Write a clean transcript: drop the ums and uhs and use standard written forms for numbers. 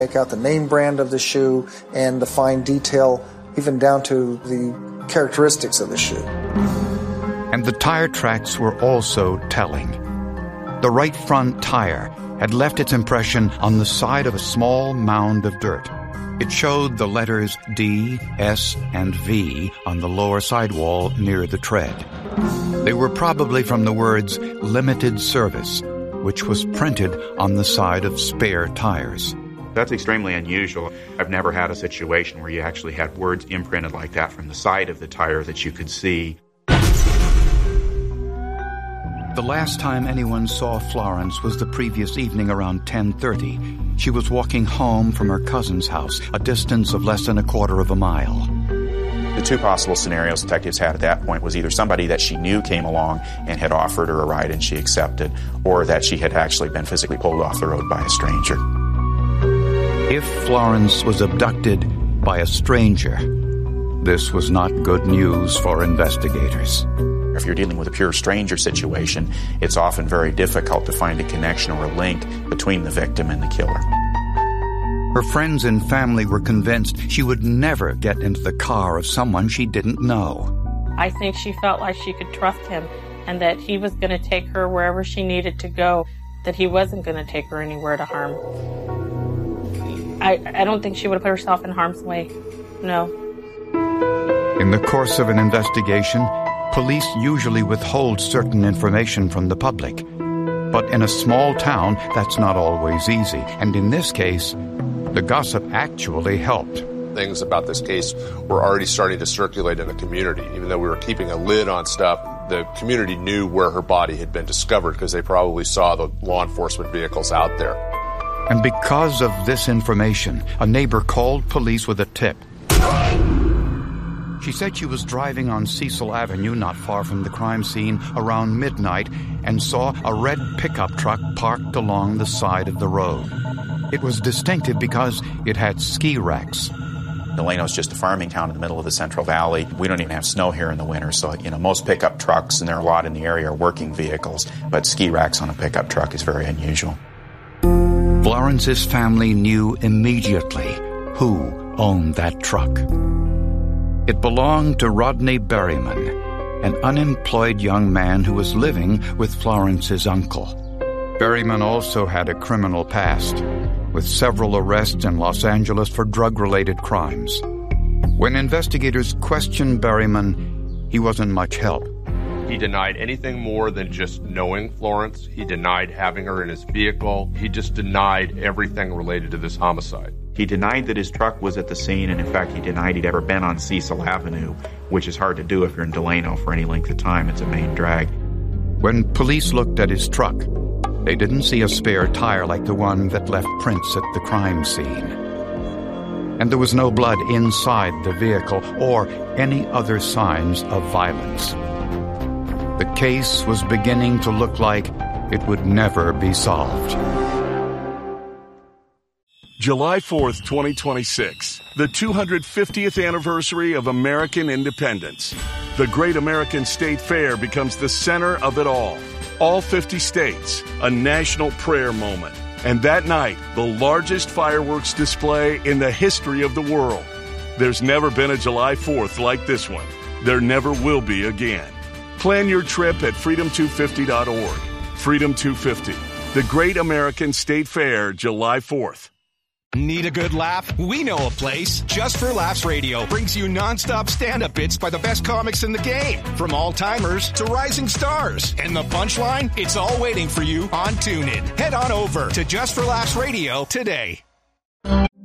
Make out the name brand of the shoe and the fine detail, even down to the characteristics of the shoe. And the tire tracks were also telling. The right front tire had left its impression on the side of a small mound of dirt. It showed the letters D, S, and V on the lower sidewall near the tread. They were probably from the words limited service, which was printed on the side of spare tires. That's extremely unusual. I've never had a situation where you actually had words imprinted like that from the side of the tire that you could see. The last time anyone saw Florence was the previous evening around 10:30. She was walking home from her cousin's house, a distance of less than a quarter of a mile. The two possible scenarios detectives had at that point was either somebody that she knew came along and had offered her a ride and she accepted, or that she had actually been physically pulled off the road by a stranger. If Florence was abducted by a stranger, this was not good news for investigators. If you're dealing with a pure stranger situation, it's often very difficult to find a connection or a link between the victim and the killer. Her friends and family were convinced she would never get into the car of someone she didn't know. I think she felt like she could trust him and that he was going to take her wherever she needed to go, that he wasn't going to take her anywhere to harm. I don't think she would have put herself in harm's way. No. In the course of an investigation, police usually withhold certain information from the public. But in a small town, that's not always easy. And in this case, the gossip actually helped. Things about this case were already starting to circulate in the community. Even though we were keeping a lid on stuff, the community knew where her body had been discovered because they probably saw the law enforcement vehicles out there. And because of this information, a neighbor called police with a tip. She said she was driving on Cecil Avenue not far from the crime scene around midnight and saw a red pickup truck parked along the side of the road. It was distinctive because it had ski racks. Delano's just a farming town in the middle of the Central Valley. We don't even have snow here in the winter, so most pickup trucks, and there are a lot in the area, are working vehicles, but ski racks on a pickup truck is very unusual. Florence's family knew immediately who owned that truck. It belonged to Rodney Berryman, an unemployed young man who was living with Florence's uncle. Berryman also had a criminal past, with several arrests in Los Angeles for drug-related crimes. When investigators questioned Berryman, he wasn't much help. He denied anything more than just knowing Florence. He denied having her in his vehicle. He just denied everything related to this homicide. He denied that his truck was at the scene, and in fact, he denied he'd ever been on Cecil Avenue, which is hard to do if you're in Delano for any length of time. It's a main drag. When police looked at his truck, they didn't see a spare tire like the one that left prints at the crime scene. And there was no blood inside the vehicle or any other signs of violence. The case was beginning to look like it would never be solved. July 4th, 2026, the 250th anniversary of American independence. The Great American State Fair becomes the center of it all. All 50 states, a national prayer moment. And that night, the largest fireworks display in the history of the world. There's never been a July 4th like this one. There never will be again. Plan your trip at freedom250.org. Freedom 250, the Great American State Fair, July 4th. Need a good laugh? We know a place. Just for Laughs Radio brings you nonstop stand-up bits by the best comics in the game, from all-timers to rising stars. And the punchline? It's all waiting for you on TuneIn. Head on over to Just for Laughs Radio today.